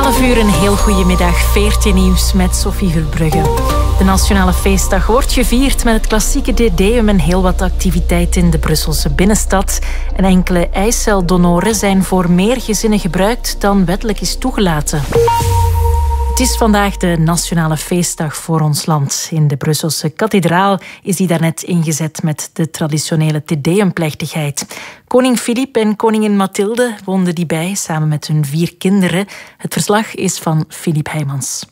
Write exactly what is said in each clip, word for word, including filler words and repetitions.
twaalf uur, een heel goede middag. veertien nieuws met Sophie Verbrugge. De Nationale Feestdag wordt gevierd met het klassieke Dedeum en heel wat activiteiten in de Brusselse binnenstad. En enkele eiceldonoren zijn voor meer gezinnen gebruikt dan wettelijk is toegelaten. Het is vandaag de Nationale Feestdag voor ons land. In de Brusselse kathedraal is die daarnet ingezet met de traditionele Tedeumplechtigheid. Koning Filip en koningin Mathilde woonden die bij, samen met hun vier kinderen. Het verslag is van Filip Heijmans.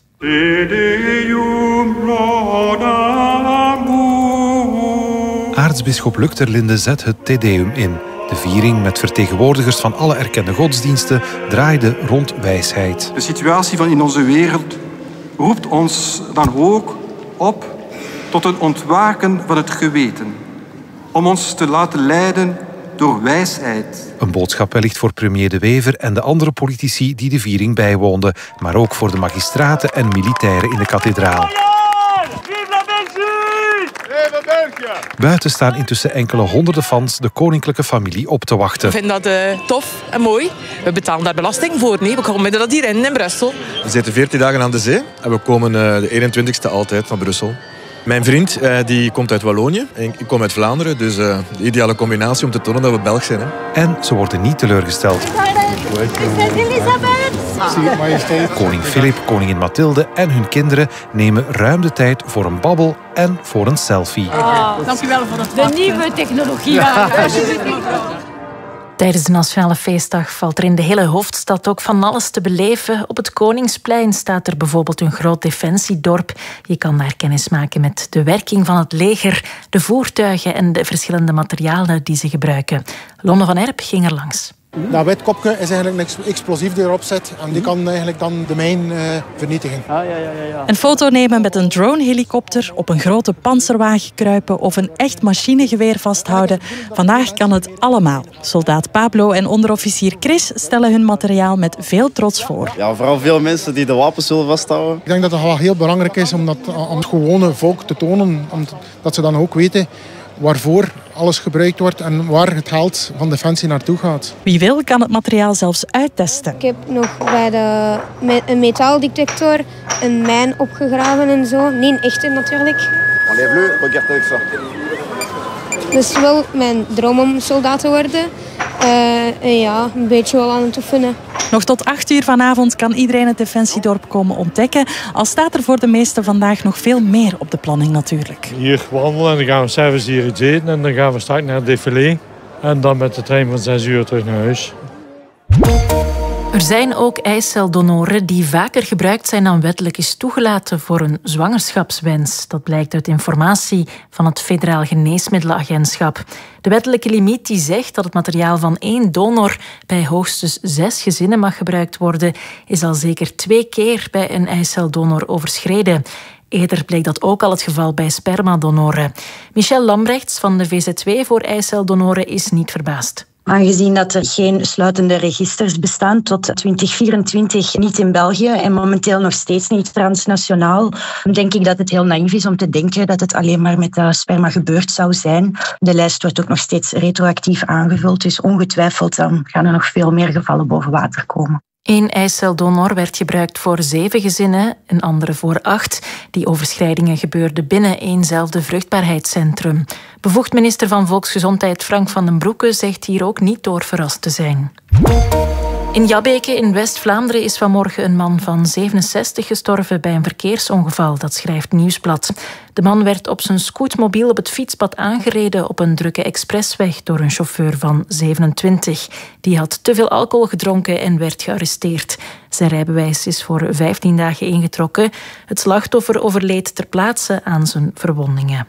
Aartsbisschop Luc ter Linde zet het Tedeum in. De viering met vertegenwoordigers van alle erkende godsdiensten draaide rond wijsheid. De situatie van in onze wereld roept ons dan ook op tot een ontwaken van het geweten. Om ons te laten leiden door wijsheid. Een boodschap wellicht voor premier De Wever en de andere politici die de viering bijwoonden. Maar ook voor de magistraten en militairen in de kathedraal. Buiten staan intussen enkele honderden fans de koninklijke familie op te wachten. We vinden dat uh, tof en mooi. We betalen daar belasting voor. Nee, we komen dat hier in, in Brussel. We zitten veertien dagen aan de zee en we komen uh, de eenentwintigste altijd naar Brussel. Mijn vriend uh, die komt uit Wallonië en ik kom uit Vlaanderen. Dus uh, de ideale combinatie om te tonen dat we Belg zijn. Hè. En ze worden niet teleurgesteld. Koning Filip, koningin Mathilde en hun kinderen nemen ruim de tijd voor een babbel en voor een selfie. Oh, dankjewel voor de, de nieuwe technologie. Tijdens de Nationale Feestdag valt er in de hele hoofdstad ook van alles te beleven. Op het Koningsplein staat er bijvoorbeeld een groot defensiedorp. Je kan daar kennis maken met de werking van het leger, de voertuigen en de verschillende materialen die ze gebruiken. Lonne van Erp ging er langs. Dat wit kopje is eigenlijk een explosief die erop zit en die kan eigenlijk dan de mijn uh, vernietigen. Ah, ja, ja, ja. Een foto nemen met een drone-helikopter, op een grote panzerwagen kruipen of een echt machinegeweer vasthouden. Vandaag kan het allemaal. Soldaat Pablo en onderofficier Chris stellen hun materiaal met veel trots voor. Ja, vooral veel mensen die de wapens zullen vasthouden. Ik denk dat het wel heel belangrijk is om dat aan het gewone volk te tonen, omdat ze dan ook weten waarvoor alles gebruikt wordt en waar het geld van Defensie naartoe gaat. Wie wil, kan het materiaal zelfs uittesten. Ik heb nog bij de, met een metaaldetector een mijn opgegraven en zo. Nee, een echte natuurlijk. Enlève-le, regarde avec ça. Dat is wel mijn droom om soldaat te worden. Uh, en ja, een beetje wel aan het oefenen. Nog tot acht uur vanavond kan iedereen het Defensiedorp komen ontdekken. Al staat er voor de meesten vandaag nog veel meer op de planning natuurlijk. Hier wandelen en dan gaan we s'avonds hier iets eten en dan gaan we straks naar het défilé. En dan met de trein van zes uur terug naar huis. Er zijn ook eiceldonoren die vaker gebruikt zijn dan wettelijk is toegelaten voor een zwangerschapswens. Dat blijkt uit informatie van het Federaal Geneesmiddelenagentschap. De wettelijke limiet die zegt dat het materiaal van één donor bij hoogstens zes gezinnen mag gebruikt worden, is al zeker twee keer bij een eiceldonor overschreden. Eerder bleek dat ook al het geval bij spermadonoren. Michelle Lambrechts van de V Z W voor eiceldonoren is niet verbaasd. Aangezien dat er geen sluitende registers bestaan tot twintig vierentwintig, niet in België en momenteel nog steeds niet transnationaal, denk ik dat het heel naïef is om te denken dat het alleen maar met sperma gebeurd zou zijn. De lijst wordt ook nog steeds retroactief aangevuld, dus ongetwijfeld dan gaan er nog veel meer gevallen boven water komen. Eén eiceldonor werd gebruikt voor zeven gezinnen, een andere voor acht. Die overschrijdingen gebeurden binnen éénzelfde vruchtbaarheidscentrum. Bevoegd minister van Volksgezondheid Frank van den Broeke zegt hier ook niet door verrast te zijn. In Jabbeke in West-Vlaanderen is vanmorgen een man van zevenenzestig gestorven bij een verkeersongeval, dat schrijft Nieuwsblad. De man werd op zijn scootmobiel op het fietspad aangereden op een drukke expressweg door een chauffeur van zevenentwintig. Die had te veel alcohol gedronken en werd gearresteerd. Zijn rijbewijs is voor vijftien dagen ingetrokken. Het slachtoffer overleed ter plaatse aan zijn verwondingen.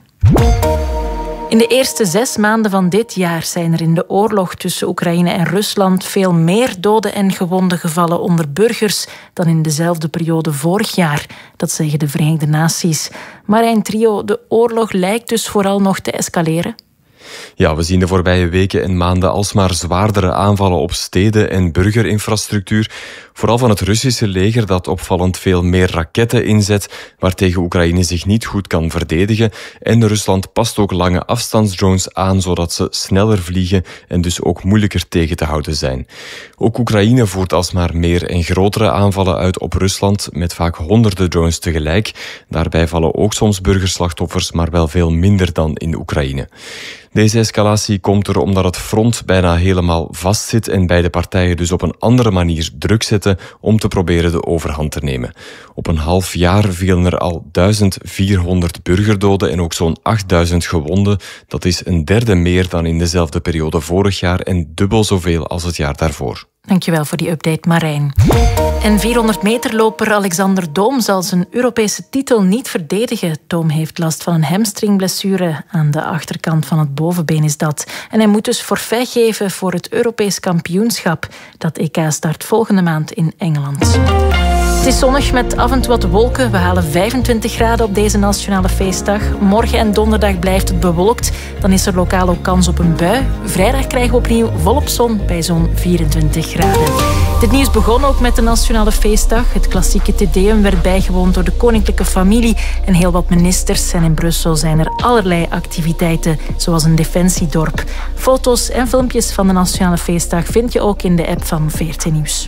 In de eerste zes maanden van dit jaar zijn er in de oorlog tussen Oekraïne en Rusland veel meer doden en gewonden gevallen onder burgers dan in dezelfde periode vorig jaar. Dat zeggen de Verenigde Naties. Marijn Trio, de oorlog lijkt dus vooral nog te escaleren. Ja, we zien de voorbije weken en maanden alsmaar zwaardere aanvallen op steden en burgerinfrastructuur. Vooral van het Russische leger dat opvallend veel meer raketten inzet, waartegen Oekraïne zich niet goed kan verdedigen. En Rusland past ook lange afstandsdrones aan, zodat ze sneller vliegen en dus ook moeilijker tegen te houden zijn. Ook Oekraïne voert alsmaar meer en grotere aanvallen uit op Rusland, met vaak honderden drones tegelijk. Daarbij vallen ook soms burgerslachtoffers, maar wel veel minder dan in Oekraïne. Deze escalatie komt er omdat het front bijna helemaal vastzit en beide partijen dus op een andere manier druk zetten om te proberen de overhand te nemen. Op een half jaar vielen er al duizend vierhonderd burgerdoden en ook zo'n achtduizend gewonden. Dat is een derde meer dan in dezelfde periode vorig jaar en dubbel zoveel als het jaar daarvoor. Dankjewel voor die update, Marijn. En vierhonderd meterloper Alexander Doom zal zijn Europese titel niet verdedigen. Doom heeft last van een hamstringblessure. Aan de achterkant van het bovenbeen is dat. En hij moet dus forfait geven voor het Europees kampioenschap. Dat E K start volgende maand in Engeland. Het is zonnig met af en toe wat wolken. We halen vijfentwintig graden op deze nationale feestdag. Morgen en donderdag blijft het bewolkt. Dan is er lokaal ook kans op een bui. Vrijdag krijgen we opnieuw volop zon bij zo'n vierentwintig graden. Dit nieuws begon ook met de nationale feestdag. Het klassieke Te Deum werd bijgewoond door de koninklijke familie en heel wat ministers. En in Brussel zijn er allerlei activiteiten, zoals een defensiedorp. Foto's en filmpjes van de nationale feestdag vind je ook in de app van V R T Nieuws.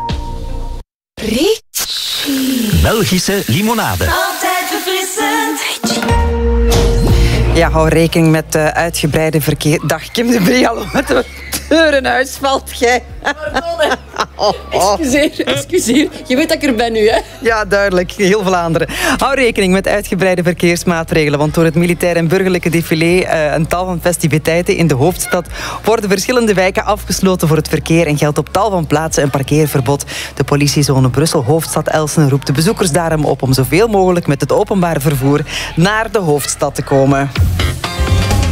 Belgische limonade. Altijd verfrissend. Ja, hou rekening met uh, uitgebreide verkeer. Dag Kim de Brie, hallo met de deurenhuis valt jij. Oh, oh. Excuseer, excuseer. Je weet dat ik er ben nu, hè? Ja, duidelijk. Heel Vlaanderen. Hou rekening met uitgebreide verkeersmaatregelen, want door het militair en burgerlijke défilé, uh, een tal van festiviteiten in de hoofdstad, worden verschillende wijken afgesloten voor het verkeer en geldt op tal van plaatsen een parkeerverbod. De politiezone Brussel-Hoofdstad-Elsen roept de bezoekers daarom op om zoveel mogelijk met het openbaar vervoer naar de hoofdstad te komen.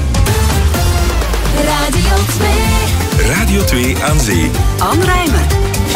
Radio twee. Radio twee aan zee. Anne Rijmer.